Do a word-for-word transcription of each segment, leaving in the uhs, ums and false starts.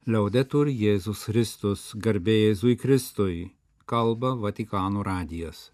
Liaudetur Jėzus Kristus, garbė Jėzui Kristui, kalba Vatikano radijas.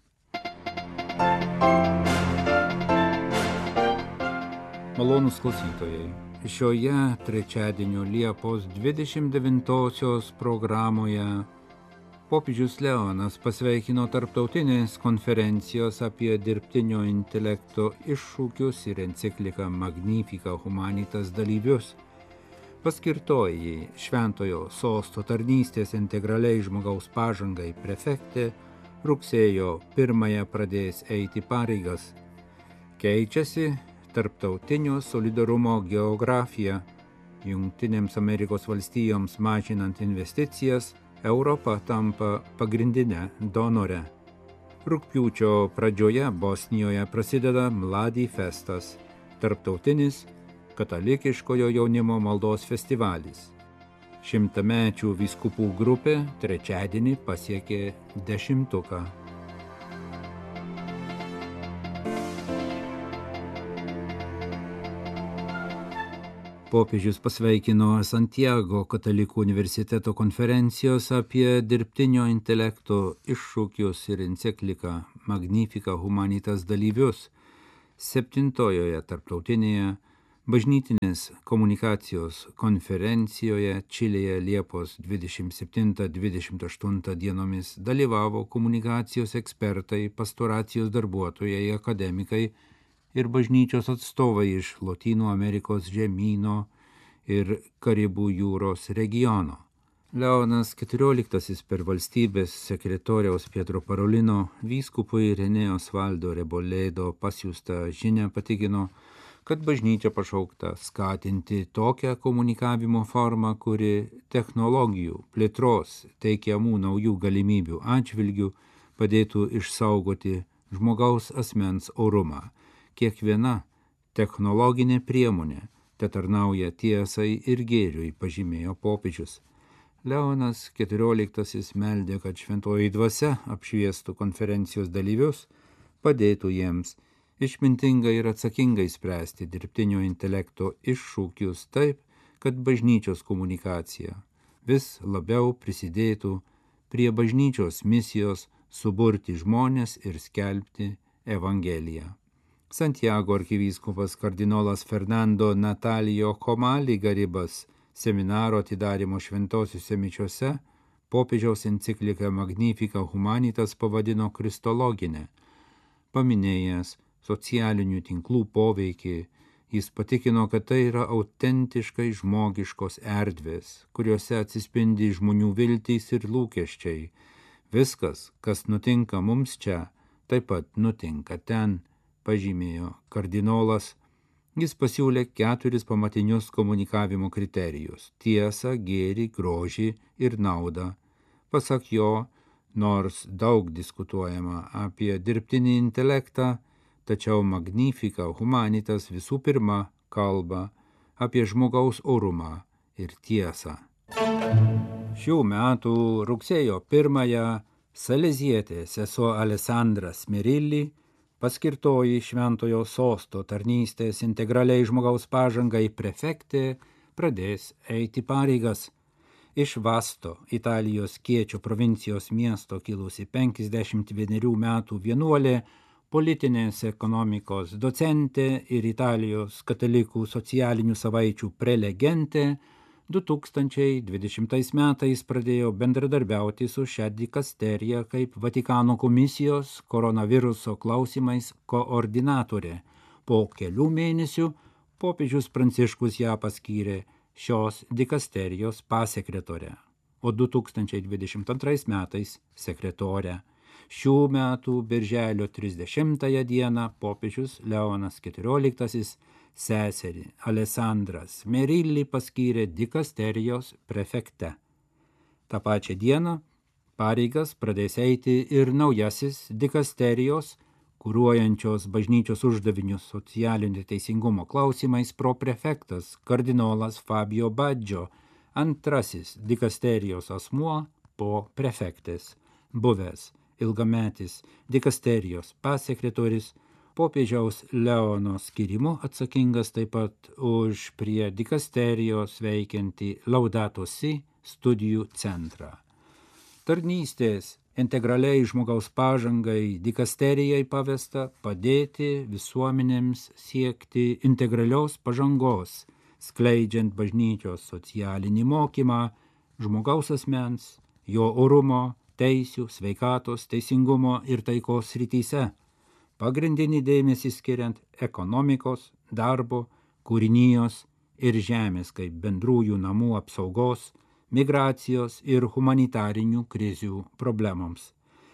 Malonūs klausytojai, šioje trečiadienio Liepos dvidešimt devintosios programoje popiežius Leonas pasveikino tarptautinės konferencijos apie dirbtinio intelekto iššūkius ir encikliką Magnificat Humanitas dalyvius. Paskirtoji Šventojo sosto tarnystės integraliai žmogaus pažangai prefektė rugsėjo pirmąją pradės eiti pareigas. Keičiasi tarptautinio solidarumo geografija. Jungtinėms Amerikos valstijoms mažinant investicijas, Europa tampa pagrindinė donore. Rugpjūčio pradžioje Bosnijoje prasideda Mladi Festas, tarptautinis katalikiškojo jaunimo maldos festivalis. Šimtamečių vyskupų grupė trečiadienį pasiekė dešimtuką. Popiežius pasveikino Santiago katalikų universiteto konferencijos apie dirbtinio intelekto iššūkius ir encikliką Magnificat Humanitas dalyvius septintojoje tarptautinėje bažnytinės komunikacijos konferencijoje Čilėje Liepos dvidešimt septintą dvidešimt aštuntą dienomis dalyvavo komunikacijos ekspertai, pastoracijos darbuotojai, akademikai ir bažnyčios atstovai iš Lotynų Amerikos žemyno ir Karibų jūros regiono. Leonas keturioliktasis per valstybės sekretoriaus Pietro Parolino vyskupui Renė Osvaldo Reboledo pasiųstą žinią patikino, kad bažnyčia pašaukta skatinti tokią komunikavimo formą, kuri technologijų plėtros teikiamų naujų galimybių atžvilgių padėtų išsaugoti žmogaus asmens orumą. Kiekviena technologinė priemonė tetarnauja tiesai ir gėriui, pažymėjo popiežius. Leonas keturioliktasis meldė, kad šventoji dvasia apšviestų konferencijos dalyvius, padėtų jiems išmintingai ir atsakingai spręsti dirbtinio intelekto iššūkius taip, kad bažnyčios komunikacija vis labiau prisidėtų prie bažnyčios misijos suburti žmones ir skelbti Evangeliją. Santiago arkivyskupas kardinolas Fernando Natalijo Komali Garibas seminaro atidarymo šventosiuose mišiose popiežiaus encikliką Magnificat Humanitas pavadino kristologinę. Paminėjęs socialinių tinklų poveikį, jis patikino, kad tai yra autentiškai žmogiškos erdvės, kuriuose atsispindi žmonių viltys ir lūkesčiai. Viskas, kas nutinka mums čia, taip pat nutinka ten, pažymėjo kardinolas. Jis pasiūlė keturis pamatinius komunikavimo kriterijus – tiesą, gėrį, grožį ir naudą. Pasak jo, nors daug diskutuojama apie dirbtinį intelektą, tačiau Magnificat Humanitas visų pirma kalba apie žmogaus orumą ir tiesą. Šių metų rugsėjo pirmąją salezietė sesuo Alessandra Smerilli, paskirtoji Šventojo sosto tarnystės integraliai žmogaus pažangai prefektė, pradės eiti pareigas. Iš Vasto, Italijos Kiečio provincijos miesto kilusi penkiasdešimt vienerių metų vienuolė, politinės ekonomikos docentė ir Italijos katalikų socialinių savaičių prelegentė, du tūkstančiai dvidešimtais metais pradėjo bendradarbiauti su šia dikasterija kaip Vatikano komisijos koronaviruso klausimais koordinatorė. Po kelių mėnesių popiežius Pranciškus ją paskyrė šios dikasterijos pasekretorę, o du tūkstančiai dvidešimt antrais metais sekretorę. Šių metų birželio trisdešimtąją dieną popiežius Leonas keturioliktasis seserį Alessandrą Smerilli paskyrė dikasterijos prefekte. Ta pačią dieną pareigas pradės eiti ir naujasis dikasterijos, kuruojančios bažnyčios uždavinius socialinio teisingumo klausimais proprefektas kardinolas Fabio Baggio, antrasis dikasterijos asmuo po prefektės, buvęs ilgametis dikasterijos pasekretorius popiežiaus Leono skirimu atsakingas taip pat už prie dikasterijos veikiantį Laudato Si studijų centrą. Tarnystės integraliai žmogaus pažangai dikasterijai pavesta padėti visuomenėms siekti integralios pažangos, skleidžiant bažnyčios socialinį mokymą žmogaus asmens, jo orumo, teisių, sveikatos, teisingumo ir taikos srityse, pagrindinį dėmesį skiriant ekonomikos, darbo, kūrinijos ir žemės kaip bendrųjų namų apsaugos, migracijos ir humanitarinių krizių problemoms.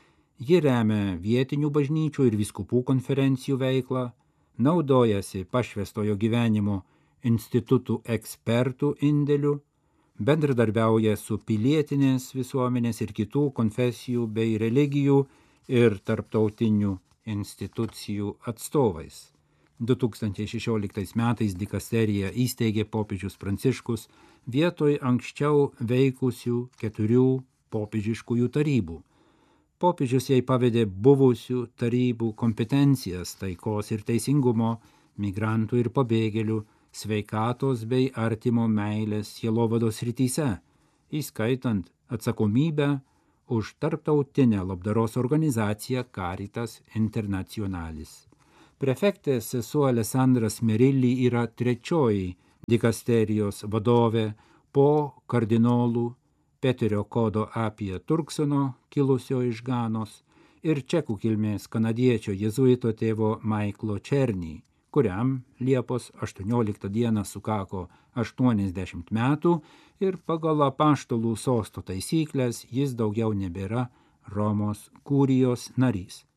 Ji remia vietinių bažnyčių ir vyskupų konferencijų veiklą, naudojasi pašvęstojo gyvenimo institutų ekspertų indėliu, bendradarbiauja su pilietinės visuomenės ir kitų konfesijų bei religijų ir tarptautinių institucijų atstovais. du tūkstančiai šešioliktais metais dikasterija įsteigė popiežius Pranciškus vietoj anksčiau veikusių keturių popiežiškųjų tarybų. Popiežius jai pavedė buvusių tarybų kompetencijas taikos ir teisingumo, migrantų ir pabėgėlių, sveikatos bei artimo meilės sielovados srityse, įskaitant atsakomybę už tarptautinę labdaros organizaciją Caritas Internationalis. Prefektė sesuo Alessandra Smerilli yra trečioji dikasterijos vadovė po kardinolų Peterio Kodo apie Turksono, kilusio iš Ganos, ir čekų kilmės kanadiečio jėzuito tėvo Maiklo Černį, kuriam Liepos aštuonioliktą dieną sukako aštuoniasdešimt metų ir pagal apaštalų sosto taisyklės jis daugiau nebėra Romos kurijos narys.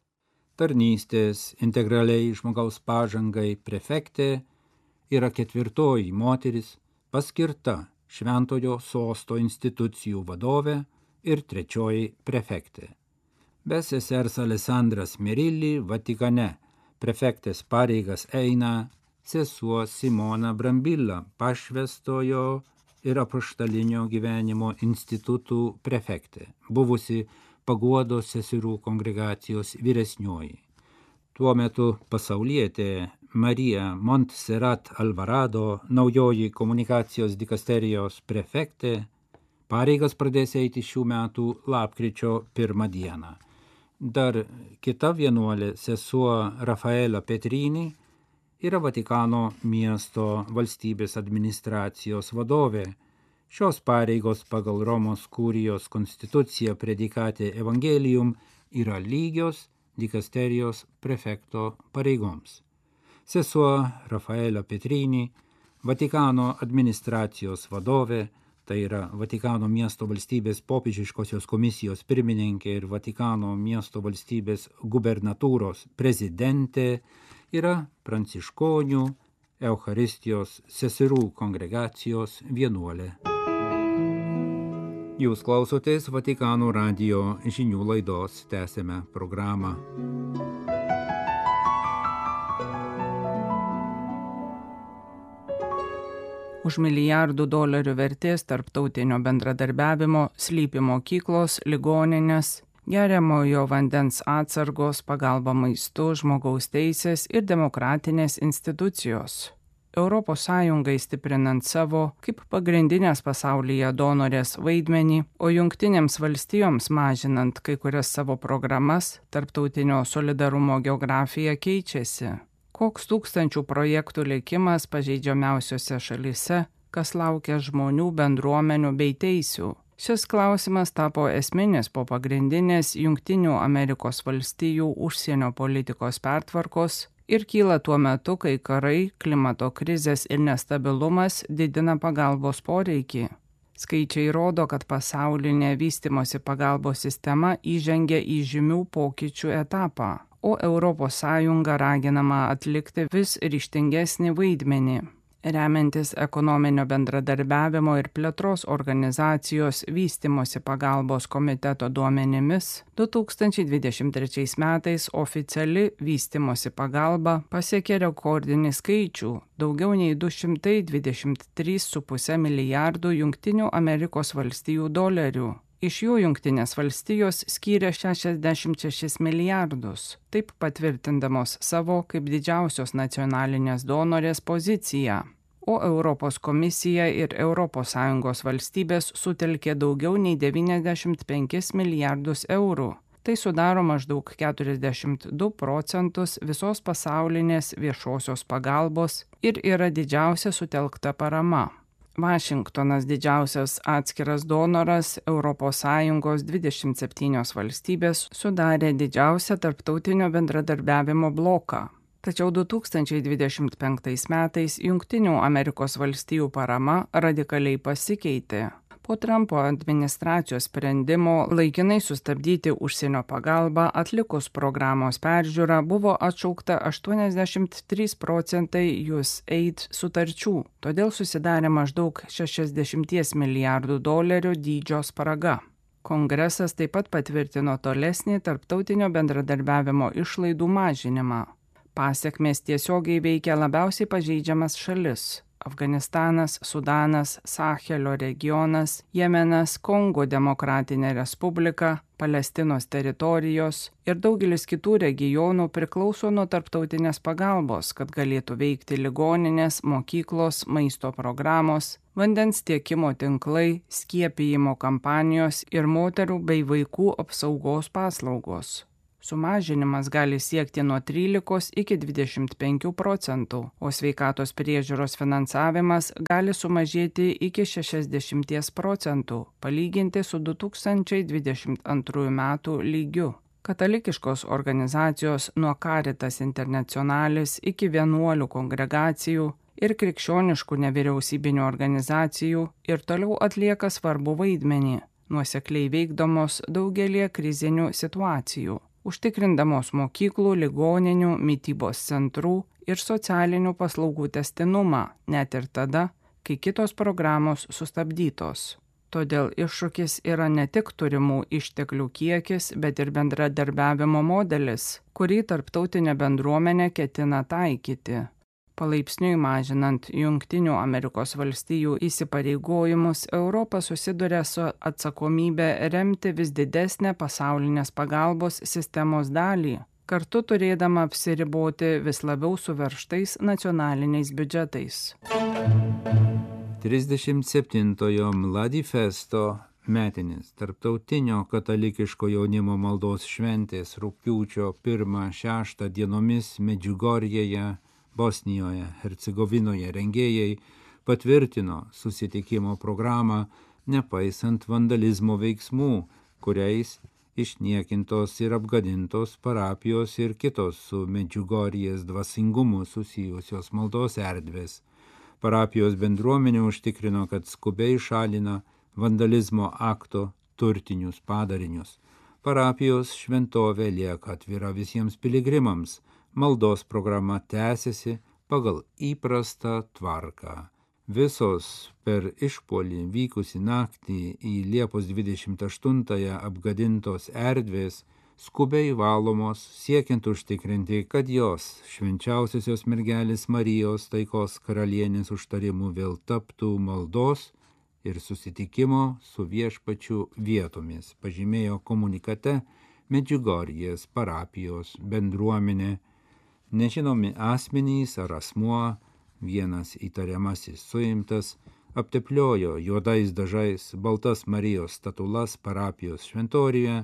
Tarnystės integraliai žmogaus pažangai prefektė yra ketvirtoji moteris paskirta Šventojo sosto institucijų vadovė ir trečioji prefektė. Be sesers Alessandra Smerilli Vatikane prefektės pareigas eina sesuo Simona Brambilla, pašvęstojo ir apaštalinio gyvenimo institutų prefektė, buvusi Paguodos seserų kongregacijos vyresnioji. Tuo metu pasaulietė Marija Montserrat Alvarado, naujoji komunikacijos dikasterijos prefektė, pareigas pradės eiti šių metų lapkričio pirmą dieną. Dar kita vienuolė, sesuo Rafaela Petrini, yra Vatikano miesto valstybės administracijos vadovė. Šios pareigos pagal Romos kurijos konstituciją predikatė Evangelium yra lygios dikasterijos prefekto pareigoms. Sesuo Rafaela Petrini, Vatikano administracijos vadovė, tai yra Vatikano miesto valstybės popiežiškosios komisijos pirmininkė ir Vatikano miesto valstybės gubernatūros prezidentė, yra pranciškonių Eucharistijos seserų kongregacijos vienuolė. Jūs klausotės Vatikano radijo žinių laidos, tęsėme programą. Už milijardų dolerių vertės tarptautinio bendradarbiavimo slypi mokyklos, ligoninės, geriamojo vandens atsargos, pagalba maistu, žmogaus teisės ir demokratinės institucijos. Europos Sąjungai stiprinant savo kaip pagrindinės pasaulyje donorės vaidmenį, o jungtinėms valstijoms mažinant kai kurias savo programas, tarptautinio solidarumo geografija keičiasi. Koks tūkstančių projektų likimas pažeidžiamiausiose šalyse, kas laukia žmonių, bendruomenių bei teisių? Šis klausimas tapo esminis po pagrindinės Jungtinių Amerikos valstijų užsienio politikos pertvarkos ir kyla tuo metu, kai karai, klimato krizės ir nestabilumas didina pagalbos poreikį. Skaičiai rodo, kad pasaulinė vystymosi pagalbos sistema įžengia į žymių pokyčių etapą, o Europos Sąjunga raginama atlikti vis ryžtingesnį vaidmenį. Remiantis ekonominio bendradarbiavimo ir plėtros organizacijos vystymosi pagalbos komiteto duomenimis, du tūkstančiai dvidešimt trečiais metais oficiali vystymosi pagalba pasiekė rekordinį skaičių – daugiau nei du šimtai dvidešimt trys su puse milijardų Jungtinių Amerikos valstijų dolerių. Iš jų Jungtinės valstijos skyrė šešiasdešimt šešis milijardus, taip patvirtindamos savo kaip didžiausios nacionalinės donorės poziciją. O Europos komisija ir Europos Sąjungos valstybės sutelkė daugiau nei devyniasdešimt penkis milijardus eurų. Tai sudaro maždaug keturiasdešimt du procentus visos pasaulinės viešosios pagalbos ir yra didžiausia sutelkta parama. Vašingtonas didžiausias atskiras donoras, Europos Sąjungos dvidešimt septynios valstybės sudarė didžiausią tarptautinio bendradarbiavimo bloką. Tačiau du tūkstančiai dvidešimt penktais metais Jungtinių Amerikos valstijų parama radikaliai pasikeitė. Po Trumpo administracijos sprendimo laikinai sustabdyti užsienio pagalbą atlikus programos peržiūrą buvo atšaukta aštuoniasdešimt trys procentai U S A I D sutarčių, todėl susidarė maždaug šešiasdešimt milijardų dolerių dydžio spraga. Kongresas taip pat patvirtino tolesnį tarptautinio bendradarbiavimo išlaidų mažinimą. Pasekmės tiesiogiai veikia labiausiai pažeidžiamas šalis. Afganistanas, Sudanas, Sahelio regionas, Jemenas, Kongo Demokratinė Respublika, Palestinos teritorijos ir daugelis kitų regionų priklauso nuo tarptautinės pagalbos, kad galėtų veikti ligoninės, mokyklos, maisto programos, vandens tiekimo tinklai, skiepijimo kampanijos ir moterų bei vaikų apsaugos paslaugos. Sumažinimas gali siekti nuo trylikos iki dvidešimt penkių procentų, o sveikatos priežiūros finansavimas gali sumažėti iki šešiasdešimt procentų, palyginti su du tūkstančiai dvidešimt antrųjų metų lygiu. Katalikiškos organizacijos nuo Caritas Internationalis iki vienuolių kongregacijų ir krikščioniškų nevyriausybinių organizacijų ir toliau atlieka svarbų vaidmenį, nuosekliai veikdamos daugelie krizinių situacijų, užtikrindamos mokyklų, ligoninių, mitybos centrų ir socialinių paslaugų tęstinumą, net ir tada, kai kitos programos sustabdytos. Todėl iššūkis yra ne tik turimų išteklių kiekis, bet ir bendradarbiavimo modelis, kurį tarptautinė bendruomenė ketina taikyti. Palaipsniui mažinant Jungtinių Amerikos valstijų įsipareigojimus, Europa susiduria su atsakomybė remti vis didesnę pasaulinės pagalbos sistemos dalį, kartu turėdama apsiriboti vis labiau suveržtais nacionaliniais biudžetais. trisdešimt septintojo Mladifesto metinis tarptautinio katalikiško jaunimo maldos šventės rugpjūčio pirmą šeštą dienomis Medžiugorjėje, Bosnijoje, Hercegovinoje rengėjai patvirtino susitikimo programą, nepaisant vandalizmo veiksmų, kuriais išniekintos ir apgadintos parapijos ir kitos su Medžiugorjės dvasingumu susijusios maldos erdvės. Parapijos bendruomenė užtikrino, kad skubiai šalina vandalizmo akto turtinius padarinius. Parapijos šventovė lieka atvira visiems piligrimams. Maldos programa tęsiasi pagal įprastą tvarką. Visos per išpuolį vykusi naktį į Liepos dvidešimt aštuntąją apgadintos erdvės skubiai valomos, siekiant užtikrinti, kad jos švenčiausiosios mergelės Marijos taikos karalienės užtarimų vėl taptų maldos ir susitikimo su viešpačiu vietomis, pažymėjo komunikate Medžiugorjės parapijos bendruomenė. Nežinomi asmenys ar asmuo, vienas įtariamasis suimtas, aptepliojo juodais dažais baltas Marijos statulas parapijos šventoriuje,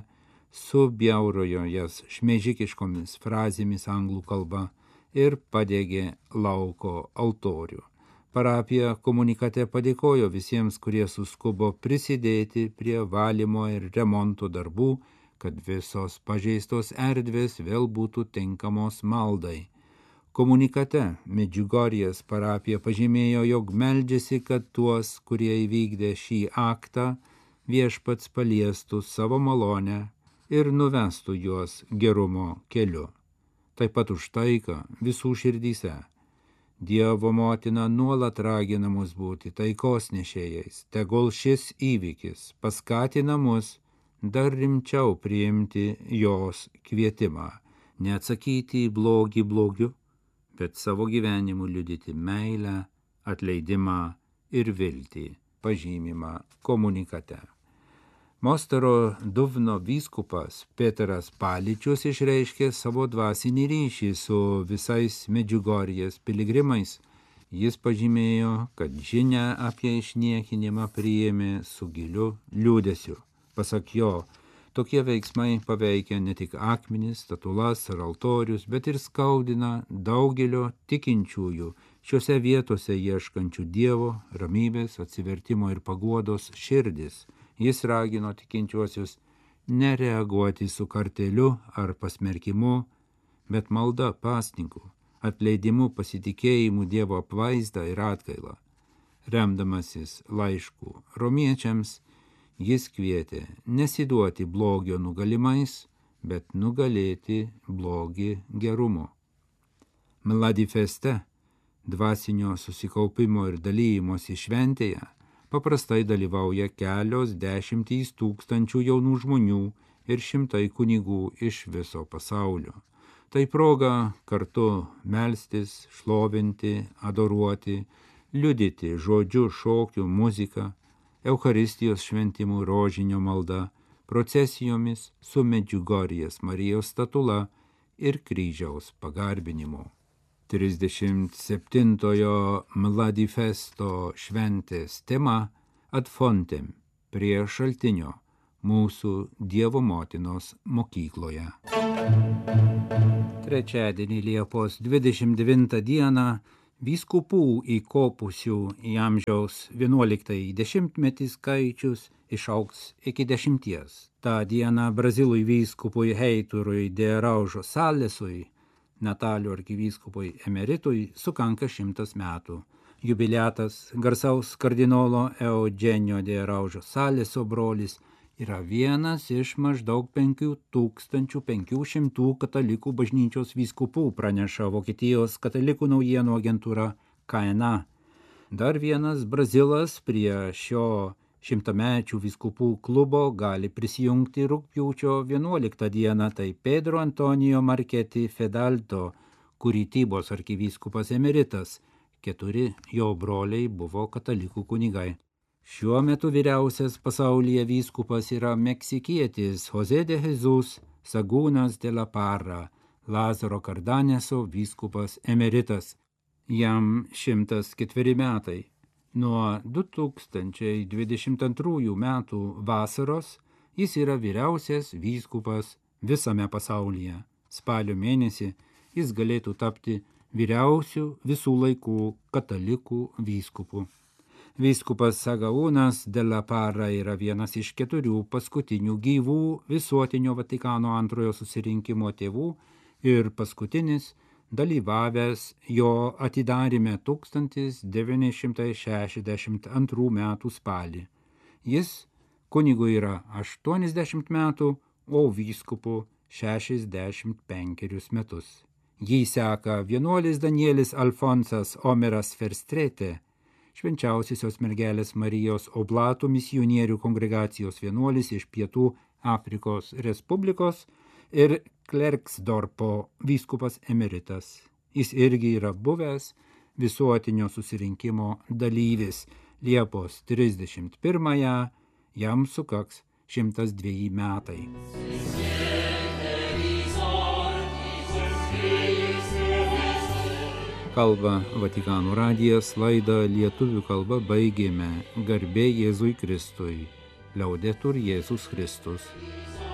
subjaurojo jas šmeižikiškomis frazėmis anglų kalba ir padegė lauko altorių. Parapija komunikate padėkojo visiems, kurie suskubo prisidėti prie valymo ir remonto darbų, kad visos pažeistos erdvės vėl būtų tinkamos maldai. Komunikate Medžiugorjės parapija pažymėjo, jog meldžiasi, kad tuos, kurie įvykdė šį aktą, viešpats paliestų savo malonę ir nuvestų juos gerumo keliu. Taip pat už taiką visų širdyse. Dievo motina nuolat ragina mus būti taikos nešėjais, tegul šis įvykis paskatina mus dar rimčiau priimti jos kvietimą, neatsakyti į blogį blogiu, bet savo gyvenimu liudyti meilę, atleidimą ir viltį, pažymima komunikate. Mostaro Duvno vyskupas Petras Paličius išreiškė savo dvasinį ryšį su visais Medžiugorjės piligrimais. Jis pažymėjo, kad žinią apie išniekinimą priėmė su giliu liūdesiu. Pasak jo, tokie veiksmai paveikia ne tik akmenis, statulas ar altorius, bet ir skaudina daugelio tikinčiųjų šiuose vietose ieškančių Dievo, ramybės, atsivertimo ir paguodos širdis. Jis ragino tikinčiuosius nereaguoti su karteliu ar pasmerkimu, bet malda, pasninku, atleidimu, pasitikėjimu Dievo apvaizdą ir atgailą. Remdamasis laišku romiečiams, jis kvietė nesiduoti blogio nugalimais, bet nugalėti blogį gerumo. Mladi feste, dvasinio susikaupimo ir dalymosi šventėje, paprastai dalyvauja kelios dešimtys tūkstančių jaunų žmonių ir šimtai kunigų iš viso pasaulio. Tai proga kartu melstis, šlovinti, adoruoti, liudyti žodžiu, šokiu, muzika, Eucharistijos šventimų, rožinio malda, procesijomis su Medžiugorjės Marijos statula ir kryžiaus pagarbinimu. trisdešimt septintojo Mladifesto šventės tema Ad fontem, prie šaltinio, mūsų Dievo motinos mokykloje. Trečiadienį Liepos dvidešimt devintą dieną vyskupų įkopusių į amžiaus vienuoliktąjį dešimtmetį skaičius išaugs iki dešimties. Ta diena Brazilui vyskupui Heiturui de Araujo Salesui, Natalio arkivyskupui emeritui, sukanka šimtas metų. Jubiliatas garsaus kardinolo Eugenio de Araujo Saleso brolis yra vienas iš maždaug penkių tūkstančių penkių šimtų katalikų bažnyčios vyskupų, praneša Vokietijos katalikų naujienų agentūra K N A. Dar vienas Brazilas prie šio šimtamečių vyskupų klubo gali prisijungti rugpjūčio vienuoliktą dieną, tai Pedro Antonijo Marketi Fedalto, Kuritybos arkivyskupas emeritas. Keturi jo broliai buvo katalikų kunigai. Šiuo metu vyriausias pasaulyje vyskupas yra meksikietis José de Jesús Sagūnas de la Parra, Lázaro Kardaneso vyskupas emeritas. Jam šimtas ketveri metai. Nuo du tūkstančiai dvidešimt antrųjų metų vasaros jis yra vyriausias vyskupas visame pasaulyje. Spalio mėnesį jis galėtų tapti vyriausių visų laikų katalikų vyskupu. Vyskupas Sagaunas de la Parra yra vienas iš keturių paskutinių gyvų visuotinio Vatikano antrojo susirinkimo tėvų ir paskutinis dalyvavęs jo atidaryme tūkstantis devyni šimtai šešiasdešimt antrų metų spalį. Jis kunigui yra aštuoniasdešimt metų, o vyskupu šešiasdešimt penkerius metus. Jį seka vienuolis Danielis Alfonsas Omeras Ferstrete, švenčiausiosios mergelės Marijos Oblatų misionierių kongregacijos vienuolis iš Pietų Afrikos Respublikos ir Klerksdorpo vyskupas emeritas. Jis irgi yra buvęs visuotinio susirinkimo dalyvis. Liepos trisdešimt pirmąją jam sukaks šimtas dveji metai. Kalba Vatikano radijas, laidą lietuvių kalba baigėme. Garbė Jėzui Kristui. Liaudetur Jėzus Kristus.